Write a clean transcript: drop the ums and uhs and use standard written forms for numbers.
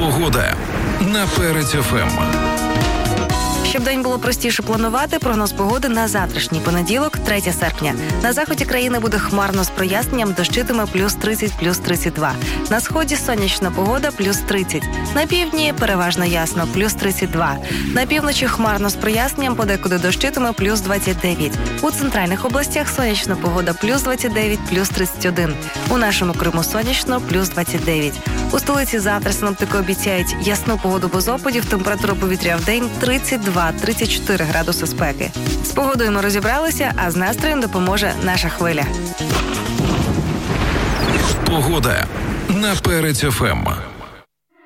Погода на Перець ФМ. Щоб день було простіше планувати, прогноз погоди на завтрашній понеділок, 3 серпня. На заході країни буде хмарно з проясненням, дощитиме плюс 30, плюс 32. На сході сонячна погода, плюс 30. На півдні переважно ясно, плюс 32. На півночі хмарно з проясненням, подекуди дощитиме, плюс 29. У центральних областях сонячна погода, плюс 29, плюс 31. У нашому Криму сонячно, плюс 29. У столиці завтра синоптики обіцяють ясну погоду без опадів, температура повітря в день 32-34 градуси спеки. З погодою ми розібралися, а з настроєм допоможе наша хвиля. Погода на Перець ФМ.